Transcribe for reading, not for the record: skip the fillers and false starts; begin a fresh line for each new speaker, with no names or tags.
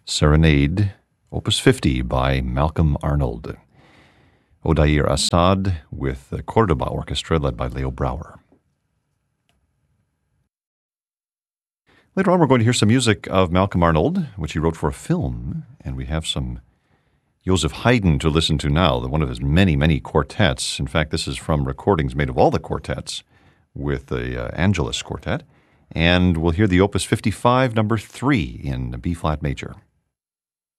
Serenade, Opus 50 by Malcolm Arnold. Odair Assad with the Cordoba Orchestra led by Leo Brouwer. Later on, we're going to hear some music of Malcolm Arnold, which he wrote for a film, and we have some Joseph Haydn to listen to now, one of his many, many quartets. In fact, this is from recordings made of all the quartets with the Angelus Quartet, and we'll hear the Opus 55, number 3 in B-flat major.